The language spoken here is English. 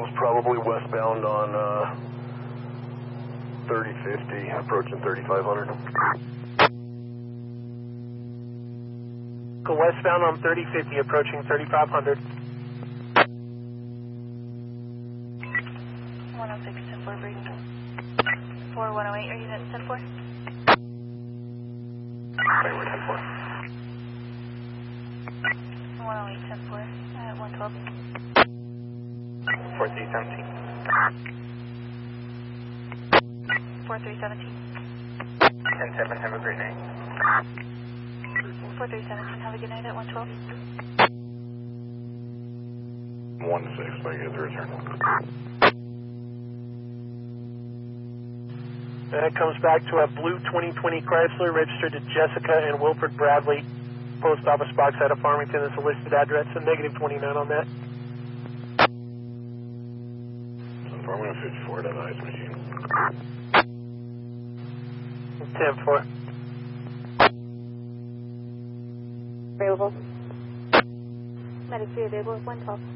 vehicle's probably westbound on 3050, approaching 3500. Go westbound on 3050, approaching 3500. 106, 10-4, break. 4108, are you at 10-4? Okay, we're 10-4. 108, 10-4, at 112. 4317. 4317. 10-7, have a great night. 4317, have a good night at 112. 1-6, thank you, the return. That comes back to a blue 2020 Chrysler registered to Jessica and Wilfred Bradley, post office box out of Farmington. Is a listed address, a -29 on that. Farmington 54, that ice machine. 10-4. Available. Medic 3 available at 112.